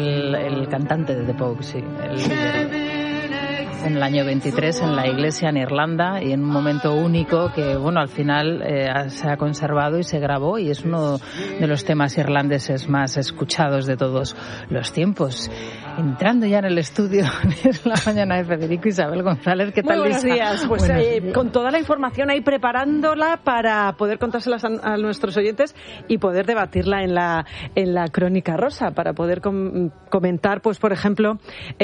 el cantante de The Pogues, sí, el líder. En el año 23 en la iglesia en Irlanda y en un momento único que, bueno, al final se ha conservado y se grabó y es uno de los temas irlandeses más escuchados de todos los tiempos. Entrando ya en el estudio, es la mañana de Federico. Isabel González, ¿qué tal? Muy buenos días. Pues buenos días. Con toda la información ahí preparándola para poder contárselas a nuestros oyentes y poder debatirla en la Crónica Rosa, para poder comentar, pues por ejemplo,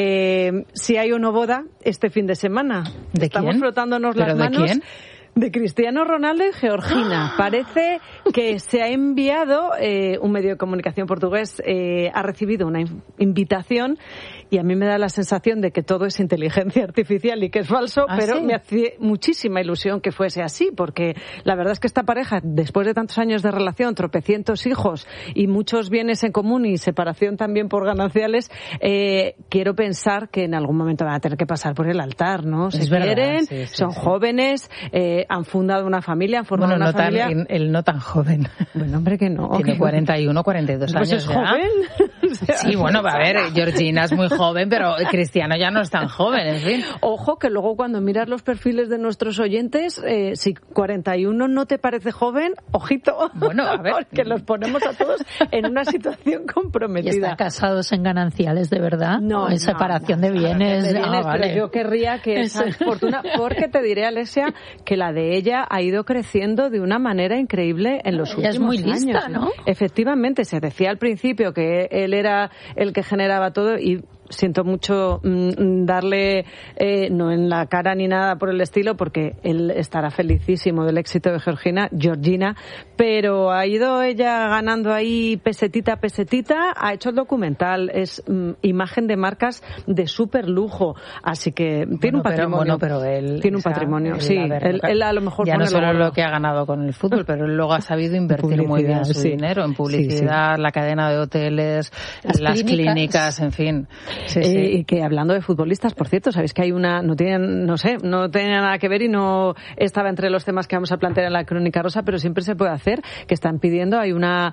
si hay o no boda este fin de semana. ¿De Estamos quién? frotándonos las manos. ¿De quién? De Cristiano Ronaldo y Georgina. Parece que se ha enviado, un medio de comunicación portugués ha recibido una invitación y a mí me da la sensación de que todo es inteligencia artificial y que es falso, pero ¿sí? me hace muchísima ilusión que fuese así, porque la verdad es que esta pareja, después de tantos años de relación, tropecientos hijos y muchos bienes en común y separación también por gananciales, quiero pensar que en algún momento van a tener que pasar por el altar, ¿no? Se quieren, son jóvenes, han fundado una familia, han formado una familia. El no tan joven. Bueno, hombre, que no. Tiene 41, 42 años. Pues es joven. Sí, bueno, va a ver, Georgina es muy joven, pero Cristiano ya no es tan joven, en fin. Ojo, que luego cuando miras los perfiles de nuestros oyentes, si 41 no te parece joven, ojito. Bueno, a ver. Porque los ponemos a todos en una situación comprometida. ¿Y están casados en gananciales de verdad? No, en separación de bienes. Vale. Pero yo querría que esa fortuna, porque te diré, Alessia, que la de ella ha ido creciendo de una manera increíble en los últimos años. Es muy lista, años, ¿no? Efectivamente, se decía al principio que él era el que generaba todo y siento mucho darle no en la cara ni nada por el estilo, porque él estará felicísimo del éxito de Georgina, pero ha ido ella ganando ahí pesetita a pesetita, ha hecho el documental, es imagen de marcas de súper lujo, así que tiene un patrimonio. Pero él tiene un patrimonio, sí, él a lo mejor ya pone no solo lo lo que ha ganado con el fútbol, pero él luego ha sabido invertir muy bien su dinero en publicidad, la cadena de hoteles, las clínicas, en fin. Sí. Y que hablando de futbolistas, por cierto, sabéis que hay una, no tiene nada que ver y no estaba entre los temas que vamos a plantear en la Crónica Rosa, pero siempre se puede hacer, que están pidiendo, hay una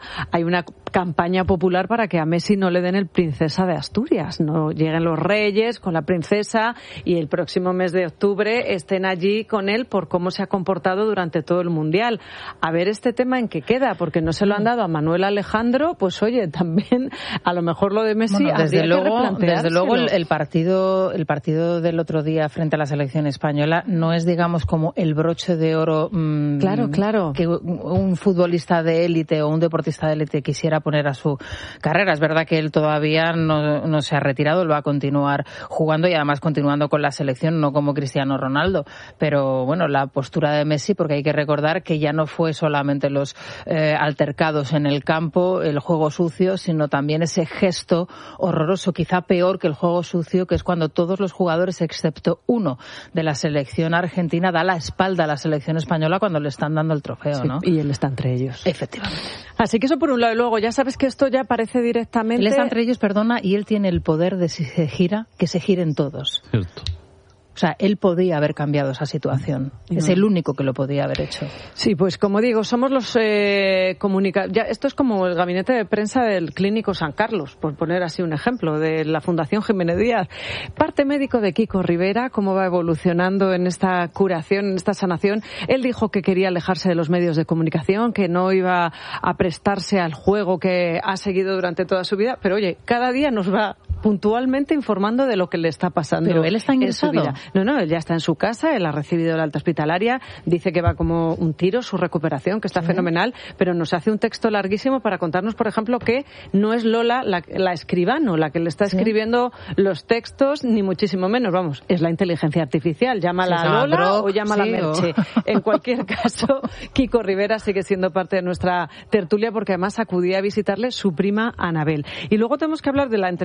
campaña popular para que a Messi no le den el Princesa de Asturias, no lleguen los reyes con la princesa y el próximo mes de octubre estén allí con él por cómo se ha comportado durante todo el Mundial. A ver este tema en qué queda, porque no se lo han dado a Manuel Alejandro, pues oye, también a lo mejor lo de Messi habría que replantearse. Desde luego el partido del otro día frente a la selección española no es, digamos, como el broche de oro claro. que un futbolista de élite o un deportista de élite quisiera poner a su carrera. Es verdad que él todavía no se ha retirado, él va a continuar jugando y además continuando con la selección, no como Cristiano Ronaldo. Pero bueno, la postura de Messi, porque hay que recordar que ya no fue solamente los altercados en el campo, el juego sucio, sino también ese gesto horroroso, quizá peor que el juego sucio, que es cuando todos los jugadores, excepto uno de la selección argentina, da la espalda a la selección española cuando le están dando el trofeo, sí, ¿no? Y él está entre ellos. Efectivamente. Así que eso por un lado. Y luego, ya sabes que esto ya parece directamente... Él está entre ellos, perdona, y él tiene el poder de, si se gira, que se giren todos. Cierto. O sea, él podía haber cambiado esa situación. Es el único que lo podía haber hecho. Sí, pues como digo, somos los comunicadores. Esto es como el gabinete de prensa del Clínico San Carlos, por poner así un ejemplo, de la Fundación Jiménez Díaz. Parte médico de Kiko Rivera, cómo va evolucionando en esta curación, en esta sanación. Él dijo que quería alejarse de los medios de comunicación, que no iba a prestarse al juego que ha seguido durante toda su vida. Pero oye, cada día nos va puntualmente informando de lo que le está pasando. Pero él está ingresado. En su vida. No, él ya está en su casa, él ha recibido la alta hospitalaria, dice que va como un tiro su recuperación, que está fenomenal, pero nos hace un texto larguísimo para contarnos, por ejemplo, que no es Lola la escribano, la que le está escribiendo los textos, ni muchísimo menos, vamos, es la inteligencia artificial, llámala a Lola o llámala a Merche. En cualquier caso, Kiko Rivera sigue siendo parte de nuestra tertulia porque además acudía a visitarle su prima Anabel. Y luego tenemos que hablar de la entrevista que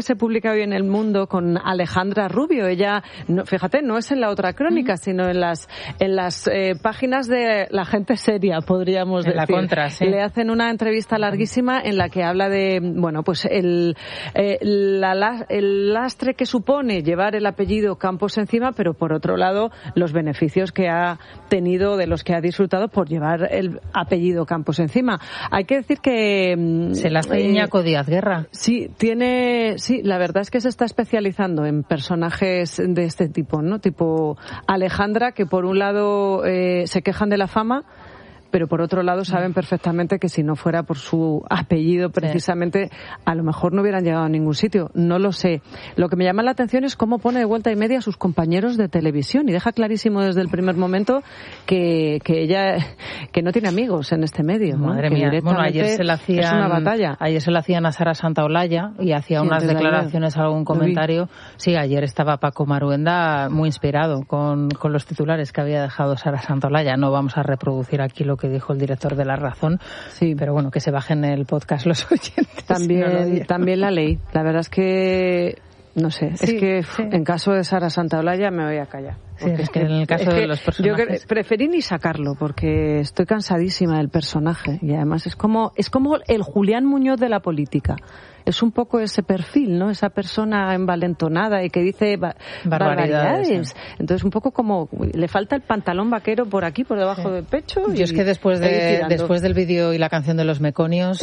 se publica hoy en El Mundo con Alejandra Rubio. Ella, no, fíjate, no es en la otra crónica, sino en las páginas de la gente seria, podríamos decir. En la contra, sí. Le hacen una entrevista larguísima en la que habla de, bueno, pues el lastre que supone llevar el apellido Campos encima, pero por otro lado, los beneficios que ha tenido, de los que ha disfrutado por llevar el apellido Campos encima. Hay que decir que... Se la hace Iñaco Díaz Guerra. Sí, la verdad es que se está especializando en personajes de este tipo, ¿no? Tipo Alejandra, que por un lado se quejan de la fama, pero por otro lado saben perfectamente que si no fuera por su apellido precisamente, a lo mejor no hubieran llegado a ningún sitio. No lo sé. Lo que me llama la atención es cómo pone de vuelta y media a sus compañeros de televisión y deja clarísimo desde el primer momento que ella que no tiene amigos en este medio. Madre mía. Bueno, ayer se la hacían, es una batalla. Ayer se la hacían a Sara Santaolalla y hacía unas declaraciones, algún comentario. Sí, ayer estaba Paco Maruenda muy inspirado con los titulares que había dejado Sara Santaolalla. No vamos a reproducir aquí lo que dijo el director de La Razón, sí, pero bueno, que se bajen el podcast los oyentes. También la ley. La verdad es que no sé, sí, es que sí. En caso de Sara Santaolalla me voy a callar. Sí, es que en el caso de los personajes... Yo preferí ni sacarlo porque estoy cansadísima del personaje y además es como el Julián Muñoz de la política. Es un poco ese perfil, ¿no? Esa persona envalentonada y que dice barbaridades. Entonces un poco como le falta el pantalón vaquero por aquí, por debajo del pecho. Yo es que después del vídeo y la canción de los Meconios,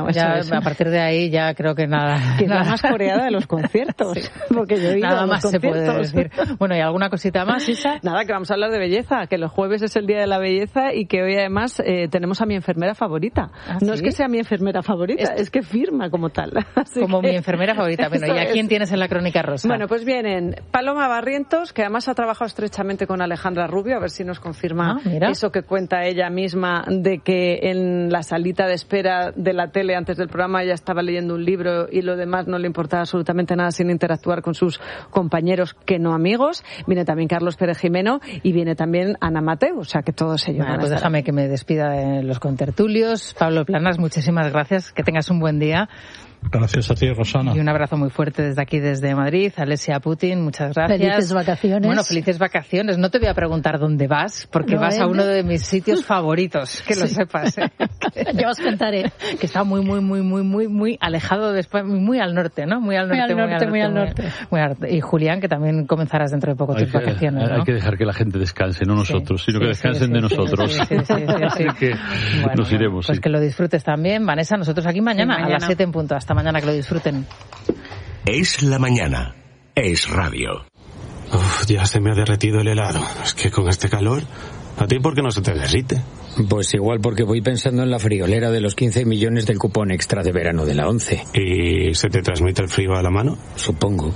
a partir de ahí ya creo que nada. Que es la más coreada de los conciertos. Sí. Porque yo he ido nada a los más conciertos. Se puede decir. Bueno, ¿y alguna cosita más, Isa? Nada, que vamos a hablar de belleza, que los jueves es el Día de la Belleza y que hoy además tenemos a mi enfermera favorita. No es que sea mi enfermera favorita, es que firma como tal. Como mi enfermera favorita. Bueno, ¿y a quién tienes en la Crónica Rosa? Bueno, pues vienen Paloma Barrientos, que además ha trabajado estrechamente con Alejandra Rubio, a ver si nos confirma eso que cuenta ella misma de que en la salita de espera de la tele antes del programa ella estaba leyendo un libro y lo demás no le importaba absolutamente nada sin interactuar con sus compañeros que no amigos. Viene también Carlos Pérez Jimeno y viene también Ana Mateu, o sea que todos ellos. Bueno, pues déjame que me despida de los contertulios. Pablo Planas, muchísimas gracias, que tengas un buen día. Gracias a ti, Rosana. Y un abrazo muy fuerte desde aquí, desde Madrid. Alessia Putin, muchas gracias. Felices vacaciones. Bueno, felices vacaciones. No te voy a preguntar dónde vas, porque vas a uno de mis sitios favoritos, que lo sepas. Ya os contaré. Que está muy alejado de España, muy al norte, ¿no? Muy al norte. Y Julián, que también comenzarás dentro de poco tus vacaciones, ¿no? Hay que dejar que la gente descanse, no nosotros, sino que descansen de nosotros. Así que nos iremos. Pues que lo disfrutes también. Vanessa, nosotros aquí mañana a las 7 en punto. Hasta mañana, que lo disfruten. Es la mañana. Es radio. Uf, ya se me ha derretido el helado. Es que con este calor, ¿a ti por qué no se te derrite? Pues igual porque voy pensando en la friolera de los 15 millones del cupón extra de verano de la 11. ¿Y se te transmite el frío a la mano? Supongo.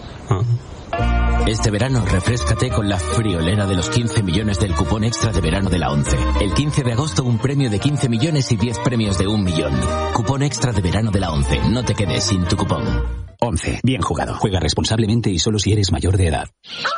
Este verano refréscate con la friolera de los 15 millones del cupón extra de verano de la 11. El 15 de agosto un premio de 15 millones y 10 premios de 1 millón. Cupón extra de verano de la 11. No te quedes sin tu cupón. 11. Bien jugado. Juega responsablemente y solo si eres mayor de edad.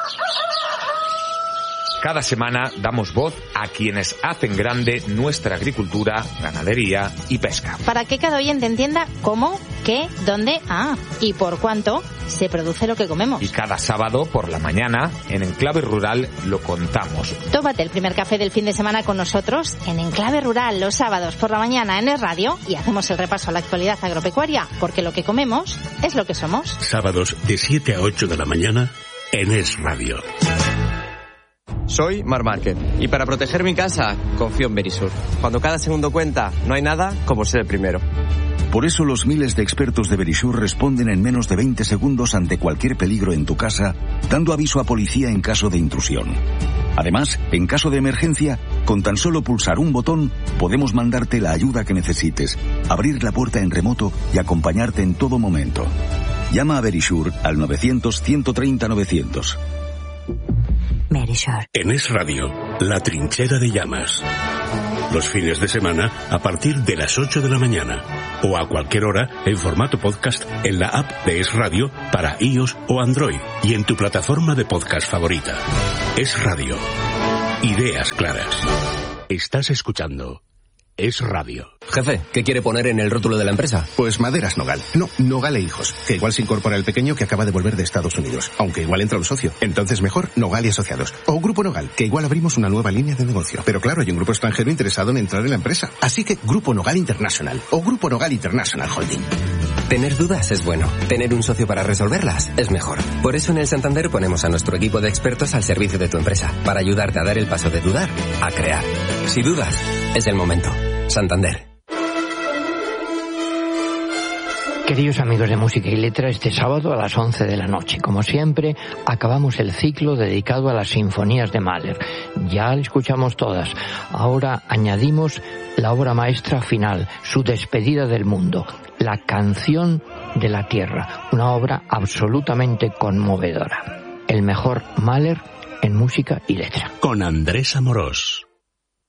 Cada semana damos voz a quienes hacen grande nuestra agricultura, ganadería y pesca. Para que cada oyente entienda cómo, qué, dónde, y por cuánto se produce lo que comemos. Y cada sábado por la mañana, en Enclave Rural, lo contamos. Tómate el primer café del fin de semana con nosotros en Enclave Rural los sábados por la mañana en Es Radio y hacemos el repaso a la actualidad agropecuaria, porque lo que comemos es lo que somos. Sábados de 7 a 8 de la mañana en Es Radio. Soy Mar Márquez y para proteger mi casa confío en Verisur. Cuando cada segundo cuenta, no hay nada como ser el primero. Por eso los miles de expertos de Verisur responden en menos de 20 segundos ante cualquier peligro en tu casa, dando aviso a policía en caso de intrusión. Además, en caso de emergencia, con tan solo pulsar un botón, podemos mandarte la ayuda que necesites, abrir la puerta en remoto y acompañarte en todo momento. Llama a Verisur al 900-130-900. Verisur. En Es Radio, La Trinchera de Llamas. Los fines de semana a partir de las 8 de la mañana. O a cualquier hora en formato podcast en la app de Es Radio para iOS o Android. Y en tu plataforma de podcast favorita. Es Radio. Ideas claras. Estás escuchando es radio. Jefe, ¿qué quiere poner en el rótulo de la empresa? Pues Maderas Nogal. No, Nogal e Hijos. Que igual se incorpora el pequeño que acaba de volver de Estados Unidos. Aunque igual entra un socio. Entonces mejor Nogal y Asociados. O Grupo Nogal, que igual abrimos una nueva línea de negocio. Pero claro, hay un grupo extranjero interesado en entrar en la empresa. Así que Grupo Nogal International. O Grupo Nogal International Holding. Tener dudas es bueno. Tener un socio para resolverlas es mejor. Por eso en el Santander ponemos a nuestro equipo de expertos al servicio de tu empresa. Para ayudarte a dar el paso de dudar a crear. Si dudas, es el momento. Santander. Queridos amigos de Música y Letra, este sábado a las 11 de la noche, como siempre, acabamos el ciclo dedicado a las sinfonías de Mahler. Ya la escuchamos todas. Ahora añadimos la obra maestra final, su despedida del mundo, La canción de la tierra, una obra absolutamente conmovedora. El mejor Mahler en Música y Letra. Con Andrés Amorós.